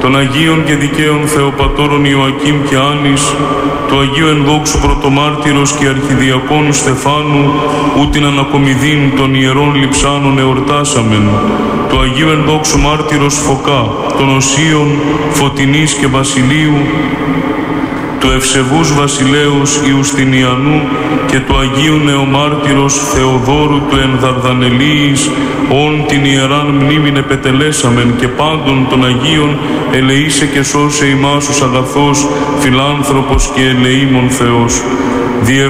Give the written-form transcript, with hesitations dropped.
των Αγίων και Δικαίων Θεοπατώρων Ιωακήμ και Άνης, του Αγίου Ενδόξου Πρωτομάρτυρος και Αρχιδιακόνου Στεφάνου, ού την ανακομιδήν των Ιερών Λειψάνων εορτάσαμεν, του Αγίου Ενδόξου Μάρτυρος Φωκά, των Οσίων Φωτεινής και Βασιλείου, του Ευσεβούς Βασιλέως Ιουστινιανού και του Αγίου Νεομάρτυρος Θεοδόρου του Ενδαρδανελίης, όν την ιεράν μνήμην επετελέσαμεν και πάντων των Αγίων, ελεήσε και σώσε ημάς ως αγαθός, φιλάνθρωπος και ελεήμων Θεός.